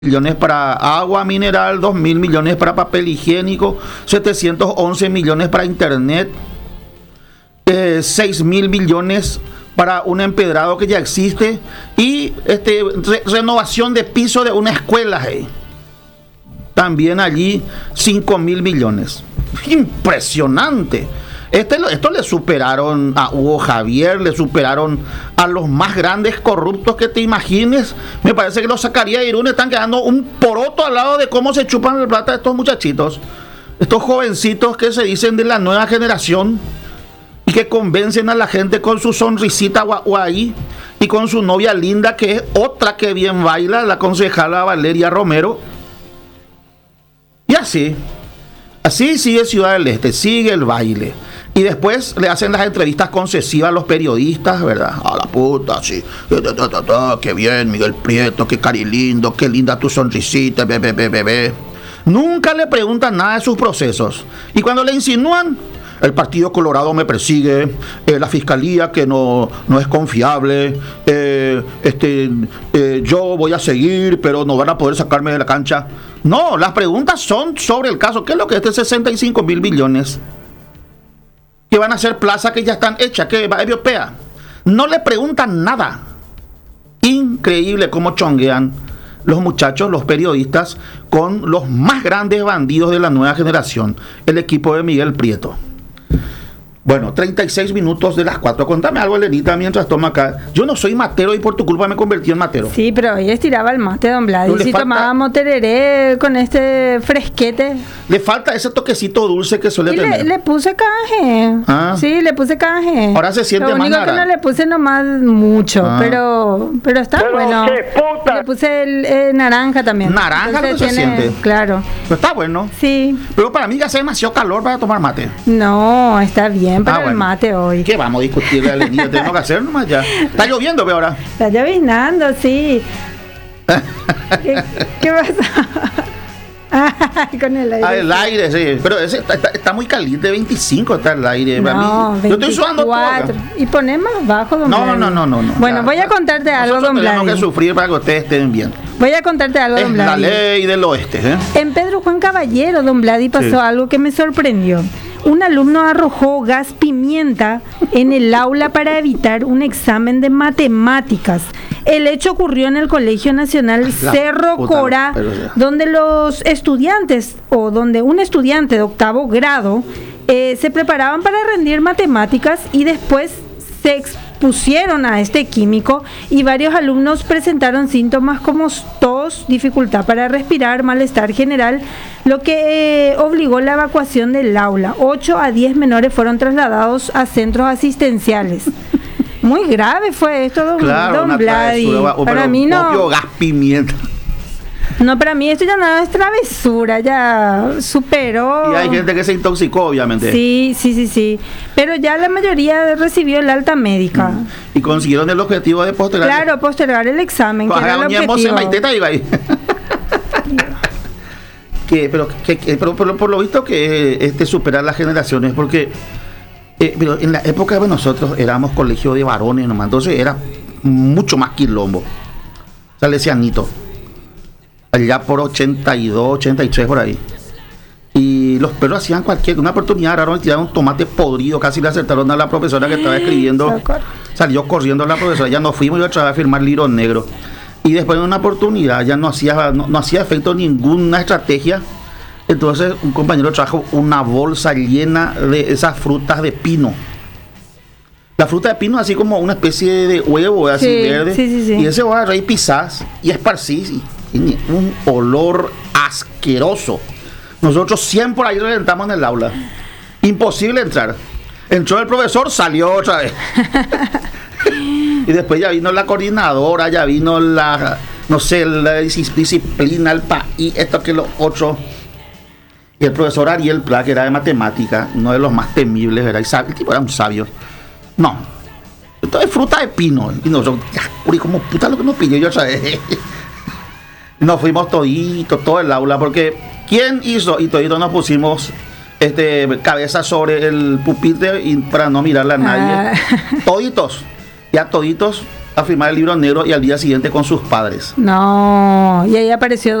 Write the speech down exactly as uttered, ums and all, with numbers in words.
millones para agua mineral, dos mil millones para papel higiénico, setecientos once millones para internet, eh, seis mil millones para un empedrado que ya existe y este, re, renovación de piso de una escuela. Eh. También allí cinco mil millones. Impresionante. Este, esto le superaron a Hugo Javier, le superaron a los más grandes corruptos que te imagines. Me parece que los Zacarías de Irún están quedando un poroto al lado de cómo se chupan la plata de estos muchachitos, estos jovencitos que se dicen de la nueva generación y que convencen a la gente con su sonrisita guay y con su novia linda, que es otra que bien baila, la concejala Valeria Romero. Y así, así sigue Ciudad del Este, sigue el baile. Y después le hacen las entrevistas concesivas a los periodistas, ¿verdad? A la puta, sí. Qué bien, Miguel Prieto, qué cari lindo, qué linda tu sonrisita, bebé, bebé, bebé. Nunca le preguntan nada de sus procesos. Y cuando le insinúan, el Partido Colorado me persigue, eh, la Fiscalía que no, no es confiable, eh, este, eh, yo voy a seguir, pero no van a poder sacarme de la cancha. No, las preguntas son sobre el caso. ¿Qué es lo que es este sesenta y cinco mil millones? Que van a ser plazas que ya están hechas, que va a europea. No le preguntan nada. Increíble cómo chonguean los muchachos, los periodistas, con los más grandes bandidos de la nueva generación, el equipo de Miguel Prieto. Bueno, treinta y seis minutos de las cuatro. Contame algo, Elenita, mientras toma acá. Yo no soy matero y por tu culpa me convertí en matero. Sí, pero hoy estiraba el mate, don Vlad. No, y si falta... tomábamos tereré con este fresquete. Le falta ese toquecito dulce que suele y tener. Le, le puse caje. Ah. Sí, le puse caje. Ahora se siente Lo más único naranja. que no le puse nomás mucho, Ah. pero pero está Pero bueno. qué puta. Le puse el eh, naranja también. Naranja no se tiene, siente. Claro. Pero está bueno. Sí. Pero para mí ya hace demasiado calor para tomar mate. No, está bien para Ah, el bueno. mate hoy. ¿Qué vamos a discutirle a Elenita? Tenemos que hacer nomás ya. Está lloviendo, ve ahora. Está llovinando, sí. ¿Qué, qué pasa? Ay, con el aire. Ah, el aire, sí. Pero ese está, está, está muy caliente, veinticinco está el aire. Para No, mí. Yo estoy sudando todo acá. veinticuatro. Y poné más bajo, don No, Vladi. no, no, no, no. Bueno, Ya, voy a ya. contarte algo, Nosotros don tenemos Vladi. que sufrir para que ustedes estén bien. Voy a contarte algo, don Es la Vladi. ley del oeste, ¿eh? En Pedro Juan Caballero, don Vladi, pasó Sí. algo que me sorprendió. Un alumno arrojó gas pimienta en el aula para evitar un examen de matemáticas. El hecho ocurrió en el Colegio Nacional La Cerro puta, Cora, pero ya. donde los estudiantes, o donde un estudiante de octavo grado, eh, se preparaban para rendir matemáticas y después se expusieron a este químico y varios alumnos presentaron síntomas como tos, dificultad para respirar, malestar general, lo que eh, obligó la evacuación del aula. ocho a diez menores fueron trasladados a centros asistenciales. Muy grave fue esto, don, Claro, don una Vladi. travesura, o- Para pero mí propio no. gas pimienta. No, para mí esto ya no es travesura, ya superó. Y hay gente que se intoxicó, obviamente. Sí, sí, sí, sí. Pero ya la mayoría recibió el alta médica. Mm. Y consiguieron el objetivo de postergar. Claro, postergar el examen, que era el objetivo. que, pero, que, que, pero, pero por lo visto que este superar las generaciones, porque eh, pero en la época de nosotros éramos colegio de varones nomás, entonces era mucho más quilombo. Salesianito. Allá por ochenta y dos, ochenta y tres por ahí. Y los perros hacían cualquier una oportunidad, agarraron y tiraron un tomate podrido, casi le acertaron a la profesora que estaba escribiendo. Salió corriendo la profesora, ya nos fuimos y otra vez a firmar libros negros. Y después de una oportunidad ya no hacía, no, no hacía efecto ninguna estrategia. Entonces un compañero trajo una bolsa llena de esas frutas de pino. La fruta de pino así como una especie de huevo así Sí, verde. sí, sí, sí. Y ese va a y pisás y esparcís y tiene un olor asqueroso. Nosotros siempre por ahí reventamos en el aula. Imposible entrar. Entró el profesor, salió otra vez. Y después ya vino la coordinadora, ya vino la, no sé, la disciplina, el país, esto que lo otro. Y el profesor Ariel Pla, que era de matemática, uno de los más temibles, ¿verdad? Y sab- el tipo era un sabio. No, esto es fruta de pino. Y nosotros, ya, uri, como puta lo que nos pilló yo otra vez. Nos fuimos toditos, todo el aula, porque ¿quién hizo? Y toditos nos pusimos este, cabeza sobre el pupitre y para no mirarle a nadie. Ah. Toditos, ya toditos, a firmar el libro negro y al día siguiente con sus padres. No, y ahí apareció